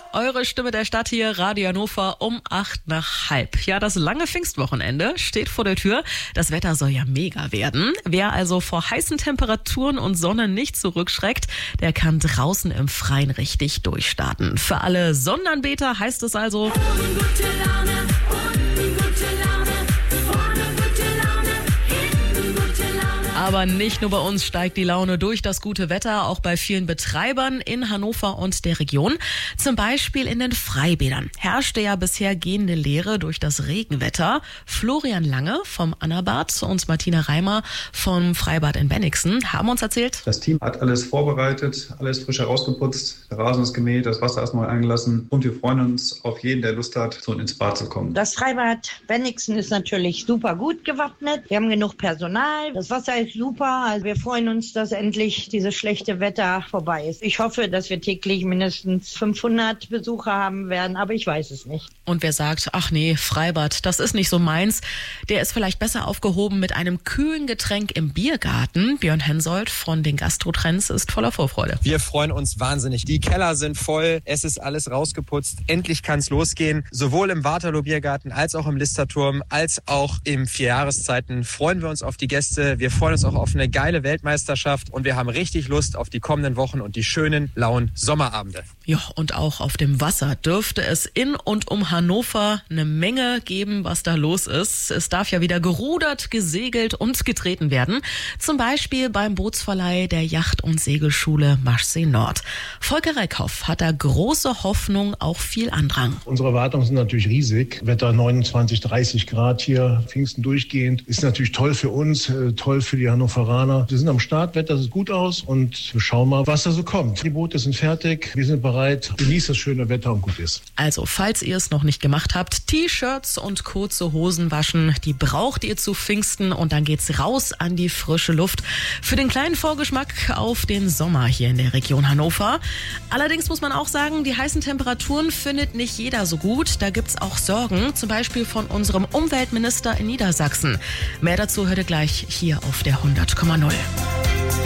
Eure Stimme der Stadt hier, Radio Hannover um 8:05. Ja, das lange Pfingstwochenende steht vor der Tür. Das Wetter soll ja mega werden. Wer also vor heißen Temperaturen und Sonne nicht zurückschreckt, der kann draußen im Freien richtig durchstarten. Für alle Sonnenanbeter heißt es also... Aber nicht nur bei uns steigt die Laune durch das gute Wetter, auch bei vielen Betreibern in Hannover und der Region. Zum Beispiel in den Freibädern herrschte ja bisher gehende Leere durch das Regenwetter. Florian Lange vom Annabad und Martina Reimer vom Freibad in Bennigsen haben uns erzählt: Das Team hat alles vorbereitet, alles frisch herausgeputzt, der Rasen ist gemäht, das Wasser ist neu eingelassen und wir freuen uns auf jeden, der Lust hat, so ins Bad zu kommen. Das Freibad Bennigsen ist natürlich super gut gewappnet. Wir haben genug Personal, das Wasser ist super. Also wir freuen uns, dass endlich dieses schlechte Wetter vorbei ist. Ich hoffe, dass wir täglich mindestens 500 Besucher haben werden, aber ich weiß es nicht. Und wer sagt, ach nee, Freibad, das ist nicht so meins, der ist vielleicht besser aufgehoben mit einem kühlen Getränk im Biergarten. Björn Hensoldt von den Gastrotrends ist voller Vorfreude. Wir freuen uns wahnsinnig. Die Keller sind voll, es ist alles rausgeputzt. Endlich kann es losgehen. Sowohl im Waterloo Biergarten als auch im Listerturm, als auch im 4 Jahreszeiten freuen wir uns auf die Gäste. Wir freuen uns auch auf eine geile Weltmeisterschaft und wir haben richtig Lust auf die kommenden Wochen und die schönen, lauen Sommerabende. Ja, und auch auf dem Wasser dürfte es in und um Hannover eine Menge geben, was da los ist. Es darf ja wieder gerudert, gesegelt und getreten werden. Zum Beispiel beim Bootsverleih der Yacht- und Segelschule Maschsee Nord. Volker Reckhoff hat da große Hoffnung, auch viel Andrang. Unsere Erwartungen sind natürlich riesig. Wetter 29, 30 Grad hier, Pfingsten durchgehend. Ist natürlich toll für uns, toll für die Hannoveraner. Wir sind am Start, Wetter sieht gut aus und wir schauen mal, was da so kommt. Die Boote sind fertig, wir sind bereit. Genießt das schöne Wetter und gut ist. Also, falls ihr es noch nicht gemacht habt, T-Shirts und kurze Hosen waschen, die braucht ihr zu Pfingsten und dann geht's raus an die frische Luft. Für den kleinen Vorgeschmack auf den Sommer hier in der Region Hannover. Allerdings muss man auch sagen, die heißen Temperaturen findet nicht jeder so gut. Da gibt's auch Sorgen, zum Beispiel von unserem Umweltminister in Niedersachsen. Mehr dazu hört ihr gleich hier auf der 100,0.